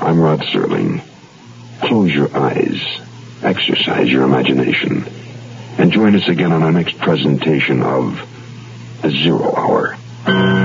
I'm Rod Serling. Close your eyes, exercise your imagination, and join us again on our next presentation of The Zero Hour.